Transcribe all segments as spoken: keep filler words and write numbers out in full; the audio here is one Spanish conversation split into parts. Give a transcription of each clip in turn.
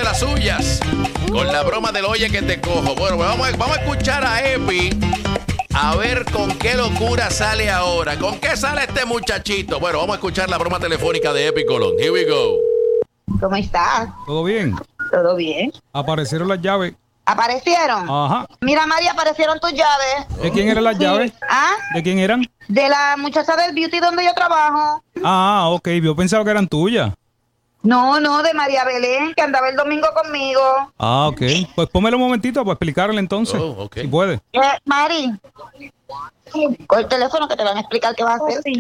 las suyas con la broma del oye que te cojo. Bueno, pues vamos, a, vamos a escuchar a Epi a ver con qué locura sale ahora. ¿Con qué sale este muchachito? Bueno, vamos a escuchar la broma telefónica de Epi Colón. Here we go. ¿Cómo estás? ¿Todo bien? ¿Todo bien? Aparecieron las llaves. ¿Aparecieron? Ajá. Mira, María, aparecieron tus llaves. ¿De quién eran las Sí. llaves? ¿Ah? ¿De quién eran? De la muchacha del beauty donde yo trabajo. Ah, ok. Yo pensaba que eran tuyas. No, no, de María Belén, que andaba el domingo conmigo. Ah, ok. Pues pónmelo un momentito para explicarle entonces. Oh, ok. Si puede. Eh, Mari, con el teléfono que te van a explicar qué vas a hacer.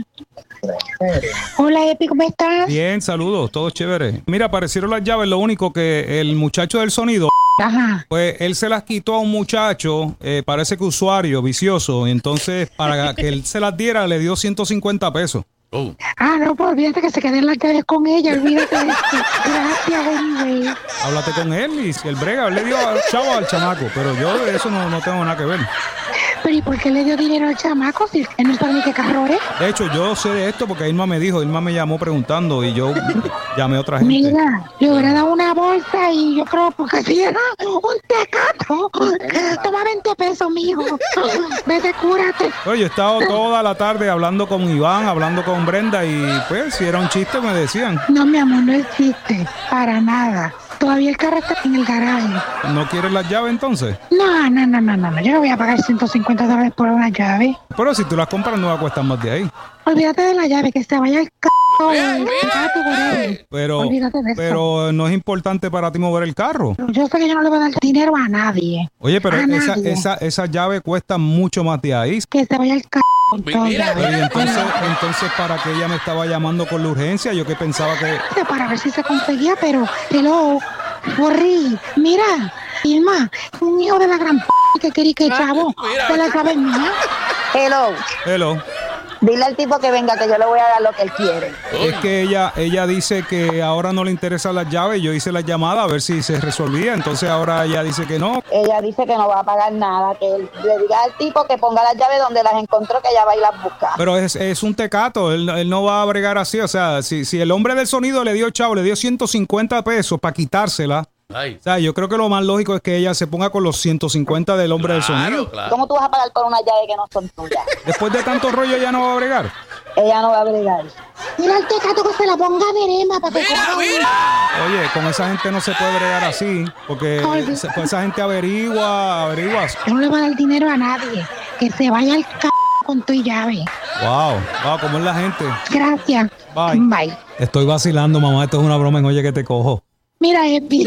Hola, Epi, ¿cómo estás? Bien, saludos. Todo chévere. Mira, aparecieron las llaves. Lo único que el muchacho del sonido, Ajá. pues él se las quitó a un muchacho, eh, parece que usuario, vicioso. Y entonces, para que él se las diera, le dio ciento cincuenta pesos. Oh. Ah, no, pues olvídate que se queden las llaves con ella, olvídate de esto. Gracias, anyway. Háblate con él y si el brega, él le dio al chavo al chamaco. Pero yo de eso no, no tengo nada que ver. Pero ¿y por qué le dio dinero al chamaco si él no sabe ni qué carro es? De hecho, yo sé de esto porque Irma me dijo, Irma me llamó preguntando y yo llamé a otra gente. Mira, le hubiera dado una bolsa y yo creo porque si era un tecato. Toma veinte pesos, mijo. Vete, cúrate. Oye, he estado toda la tarde hablando con Iván, hablando con Brenda y pues si era un chiste me decían. No, mi amor, no existe. Para nada. Todavía el carro está en el garaje. ¿No quieres las llaves entonces? No, no, no, no, no, no. Yo no voy a pagar ciento cincuenta dólares por una llave. Pero si tú las compras no va a costar más de ahí. Olvídate de la llave, que se vaya el c***. Mira, mira. por él. Pero, Olvídate de eso. pero no es importante para ti mover el carro. Yo sé que yo no le voy a dar dinero a nadie. Oye, pero A esa, nadie. esa, esa llave cuesta mucho más de ahí. Que se vaya el c***. con todo, Mira, llave. Oye, entonces, entonces, ¿para qué ella me estaba llamando con la urgencia? Yo que pensaba que... Para ver si se conseguía, pero hello, borrí, mira, Irma, un hijo de la gran p que quería que chavo, Mira. ¿te la sabes mía? Hello, Hello. dile al tipo que venga que yo le voy a dar lo que él quiere. Es que ella ella dice que ahora no le interesan las llaves. Yo hice la llamada a ver si se resolvía. Entonces ahora ella dice que no. Ella dice que no va a pagar nada, que él le diga al tipo que ponga las llaves donde las encontró, que ella va y las busca. Pero es, es un tecato. Él, él no va a bregar así. O sea, si, si el hombre del sonido le dio chavo, le dio ciento cincuenta pesos para quitársela. Ay. O sea, yo creo que lo más lógico es que ella se ponga con los ciento cincuenta del hombre del Claro, sonido. claro. ¿Cómo tú vas a pagar por una llave que no son tuyas? Después de tanto rollo ella no va a bregar. Ella no va a bregar. Mira al tecato que se la ponga de erema para que Mira, coja mira. Oye, con esa gente no se puede bregar así. Porque Ay, esa, pues esa gente averigua, averigua. Yo no le voy a dar dinero a nadie. Que se vaya al c con tu llave. Wow, wow, ¿cómo es la gente? Gracias. Bye. Bye. Estoy vacilando, mamá. Esto es una broma en oye que te cojo. Mira, Epi.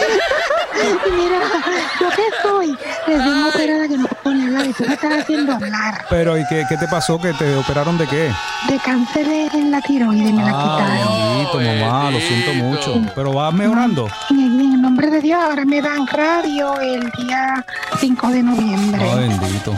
Mira, yo que soy recién operada que no pone a hablar y tú me estás haciendo hablar. Pero, ¿y qué, qué te pasó? ¿Que te operaron de qué? De cáncer en la tiroides me la quitaron. Ah, bendito, mamá. Lo siento mucho. Pero vas mejorando. En el, en el nombre de Dios, ahora me dan radio el día cinco de noviembre. Ah, bendito.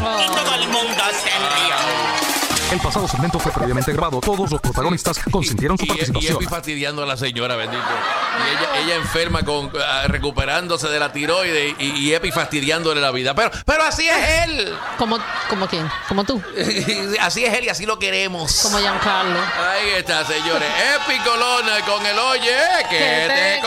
El pasado segmento fue previamente grabado. Todos los protagonistas consintieron su Y, y participación. Epi fastidiando a la señora, bendito. Y ella, ella enferma, con ah, recuperándose de la tiroides y, y Epi fastidiándole la vida. Pero, pero así es él. ¿Como, como quién? ¿Como tú? Así es él y así lo queremos. Como Giancarlo. Ahí está, señores. Epi Colón con el oye que Que te te